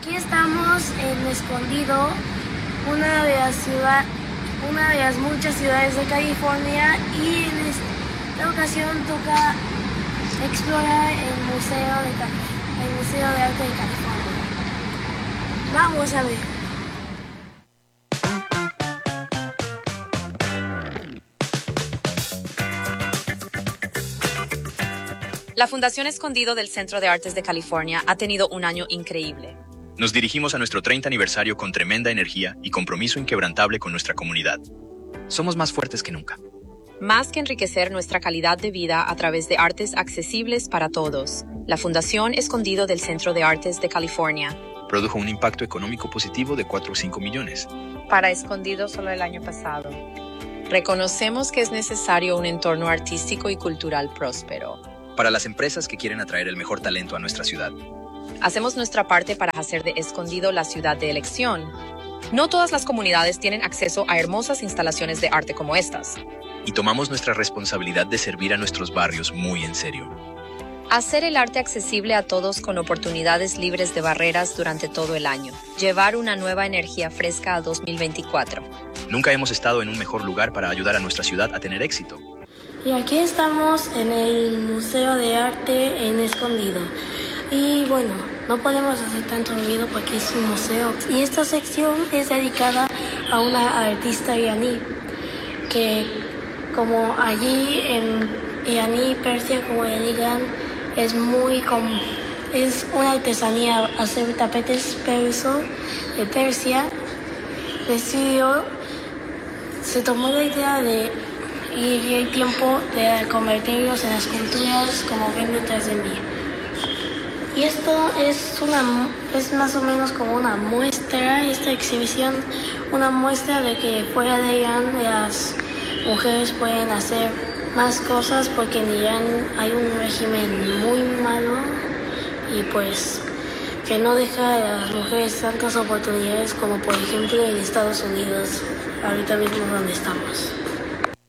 Aquí estamos en Escondido, una de las muchas ciudades de California, y en esta ocasión toca explorar el Museo de Arte de California. Vamos a ver. La Fundación Escondido del Centro de Artes de California ha tenido un año increíble. Nos dirigimos a nuestro 30 aniversario con tremenda energía y compromiso inquebrantable con nuestra comunidad. Somos más fuertes que nunca. Más que enriquecer nuestra calidad de vida a través de artes accesibles para todos, la Fundación Escondido del Centro de Artes de California produjo un impacto económico positivo de 4 o 5 millones. Para Escondido solo el año pasado. Reconocemos que es necesario un entorno artístico y cultural próspero. Para las empresas que quieren atraer el mejor talento a nuestra ciudad. Hacemos nuestra parte para hacer de Escondido la ciudad de elección. No todas las comunidades tienen acceso a hermosas instalaciones de arte como estas. Y tomamos nuestra responsabilidad de servir a nuestros barrios muy en serio. Hacer el arte accesible a todos con oportunidades libres de barreras durante todo el año. Llevar una nueva energía fresca a 2024. Nunca hemos estado en un mejor lugar para ayudar a nuestra ciudad a tener éxito. Y aquí estamos en el Museo de Arte en Escondido. Y bueno, no podemos hacer tanto ruido porque es un museo. Y esta sección es dedicada a una artista iraní, que como allí en iraní, Persia, como le digan, es una artesanía hacer tapetes perso de Persia. Se tomó la idea y el tiempo de convertirlos en esculturas como ven detrás de mí. Y esto es más o menos como una muestra, esta exhibición, una muestra de que fuera de Irán las mujeres pueden hacer más cosas, porque en Irán hay un régimen muy malo y pues que no deja a las mujeres tantas oportunidades como por ejemplo en Estados Unidos, ahorita mismo donde estamos.